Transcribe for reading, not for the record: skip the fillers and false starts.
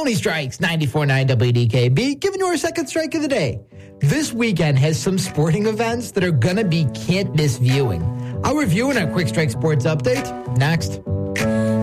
Tony Strikes, 94.9 WDKB, giving you our second strike of the day. This weekend has some sporting events that are going to be can't-miss viewing. I'll review in our Quick Strike Sports Update next.